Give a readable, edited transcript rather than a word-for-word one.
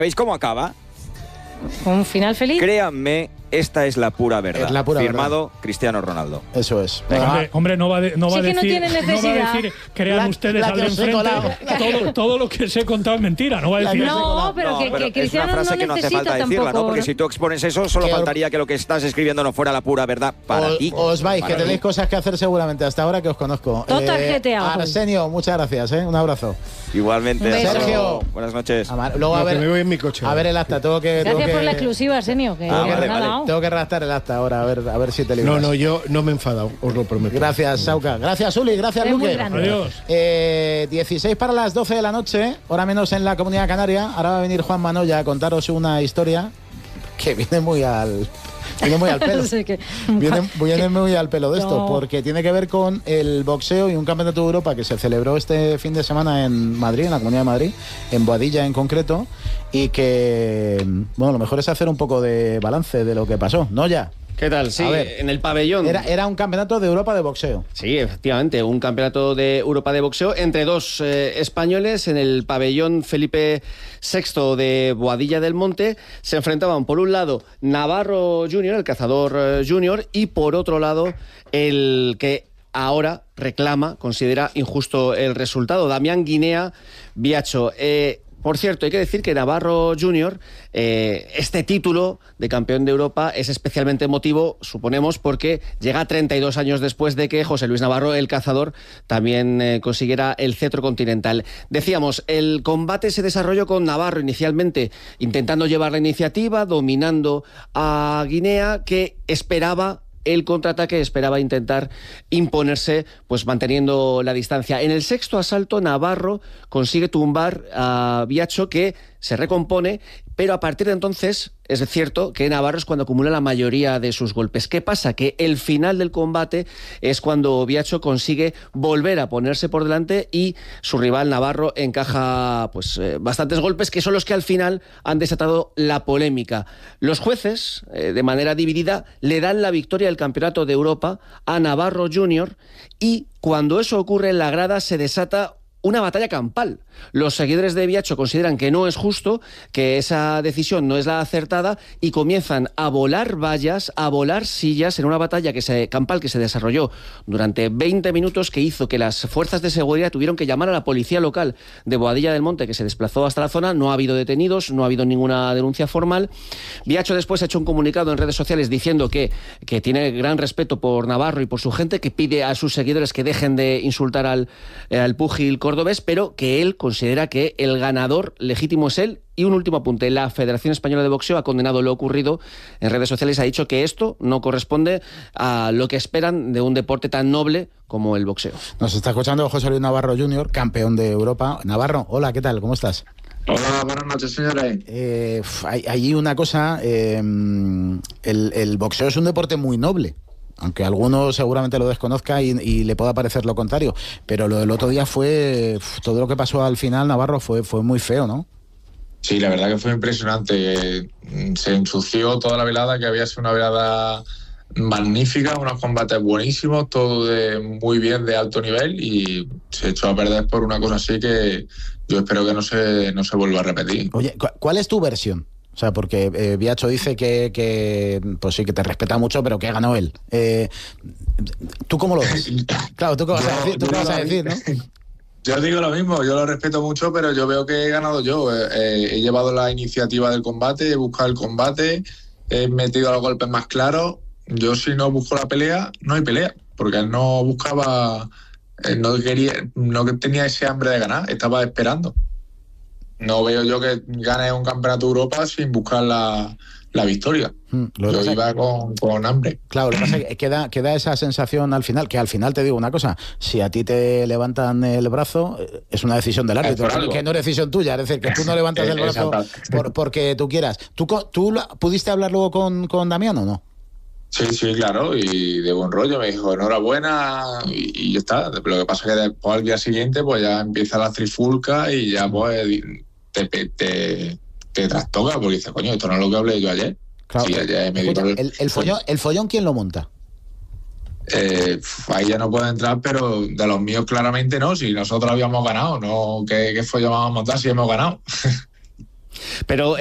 ¿Veis cómo acaba? ¿Un final feliz? Créanme, esta es la pura verdad. Es la pura Firmado verdad. Cristiano Ronaldo. Eso es. Hombre, no va a Sí que no tiene necesidad. decir, crean ustedes la al que de os he enfrente, todo lo que os he contado es mentira. No va a decir eso. No, pero que Cristiano es una frase que no hace falta decirla, tampoco, ¿no? Porque si tú expones eso, solo faltaría que lo que estás escribiendo no fuera la pura verdad para ti. Os vais, para que tenéis ti. cosas que hacer seguramente hasta ahora que os conozco. Todo tarjeteado. Arsenio, muchas gracias, un abrazo. Igualmente. Un beso. hasta luego. Sergio. Buenas noches. Luego a Que me ver, voy en mi coche. a ver el acta. Gracias por la exclusiva, Arsenio. Que Ah, nos vale, ha vale. dado. Tengo que redactar el acta ahora, a ver si te libras. No, yo no me he enfadado, os lo prometo. Gracias, Sauca. Gracias, Uli. Gracias, Eres muy Luque. grande. Adiós. 16 para las 12 de la noche, hora menos en la Comunidad Canaria. Ahora va a venir Juan Manoya a contaros una historia que viene muy al pelo. Sí, que- Viene muy al pelo de esto, No. porque tiene que ver con el boxeo y un campeonato de Europa que se celebró este fin de semana en Madrid, en la Comunidad de Madrid, en Boadilla en concreto, y que, bueno, lo mejor es hacer un poco de balance de lo que pasó, ¿no? Ya. ¿Qué tal? Sí, A ver, en el pabellón. Era un campeonato de Europa de boxeo. Sí, efectivamente, un campeonato de Europa de boxeo entre dos españoles en el pabellón Felipe VI de Boadilla del Monte. Se enfrentaban por un lado Navarro Junior, el cazador junior, y por otro lado el que ahora reclama, considera injusto el resultado, Damián Guinea Biacho. Por cierto, hay que decir que Navarro Junior, este título de campeón de Europa es especialmente emotivo, suponemos, porque llega 32 años después de que José Luis Navarro, el cazador, también consiguiera el cetro continental. Decíamos, el combate se desarrolló con Navarro inicialmente intentando llevar la iniciativa, dominando a Guinea, que esperaba el contraataque, esperaba intentar imponerse, pues manteniendo la distancia. En el sexto asalto, Navarro consigue tumbar a Biacho, que se recompone, pero a partir de entonces es cierto que Navarro es cuando acumula la mayoría de sus golpes. ¿Qué pasa? Que el final del combate es cuando Biacho consigue volver a ponerse por delante y su rival Navarro encaja pues bastantes golpes, que son los que al final han desatado la polémica. Los jueces, de manera dividida, le dan la victoria del Campeonato de Europa a Navarro Junior, y cuando eso ocurre en la grada se desata una batalla campal. Los seguidores de Biacho consideran que no es justo, que esa decisión no es la acertada, y comienzan a volar vallas, a volar sillas en una batalla campal que se desarrolló durante 20 minutos, que hizo que las fuerzas de seguridad tuvieron que llamar a la policía local de Boadilla del Monte, que se desplazó hasta la zona. No ha habido detenidos, no ha habido ninguna denuncia formal. Biacho después ha hecho un comunicado en redes sociales diciendo que tiene gran respeto por Navarro y por su gente, que pide a sus seguidores que dejen de insultar al púgil cordobés, pero que él considera que el ganador legítimo es él. Y un último apunte, la Federación Española de Boxeo ha condenado lo ocurrido en redes sociales, ha dicho que esto no corresponde a lo que esperan de un deporte tan noble como el boxeo. Nos está escuchando José Luis Navarro Jr., campeón de Europa. Navarro, hola, ¿qué tal? ¿Cómo estás? Hola, buenas noches, señores. Hay una cosa, el boxeo es un deporte muy noble, aunque alguno seguramente lo desconozca y le pueda parecer lo contrario, pero lo del otro día fue, todo lo que pasó al final, Navarro, fue muy feo, ¿no? Sí, la verdad que fue impresionante. Se ensució toda la velada, que había sido una velada magnífica, unos combates buenísimos, todo muy bien, de alto nivel, y se echó a perder por una cosa así que yo espero que no se vuelva a repetir. Oye, ¿cuál es tu versión? O sea, porque Biacho dice que pues sí, que te respeta mucho, pero que ganó él. ¿Tú cómo lo ves? Claro, ¿tú qué vas a decir? ¿Tú qué vas a decir, no? Yo digo lo mismo, yo lo respeto mucho, pero yo veo que he ganado yo. He llevado la iniciativa del combate, he buscado el combate, he metido los golpes más claros. Yo, si no busco la pelea, no hay pelea, porque él no buscaba, no tenía ese hambre de ganar, estaba esperando. No veo yo que gane un campeonato de Europa sin buscar la victoria. Yo iba con hambre. Claro, lo que pasa es que queda esa sensación al final, que al final te digo una cosa, si a ti te levantan el brazo, es una decisión del árbitro, que no es decisión tuya, es decir, que tú no levantas el brazo porque tú quieras. ¿Tú pudiste hablar luego con Damián o no? Sí, claro, y de buen rollo, me dijo enhorabuena y ya está. Lo que pasa es que después al día siguiente pues ya empieza la trifulca y ya pues te trastoca, porque dices, coño, esto no es lo que hablé yo ayer. Claro, sí, ayer me escucha, el follón, ¿quién lo monta? Ahí ya no puedo entrar, pero de los míos claramente no, si nosotros habíamos ganado, no, ¿qué follón vamos a montar si hemos ganado? Pero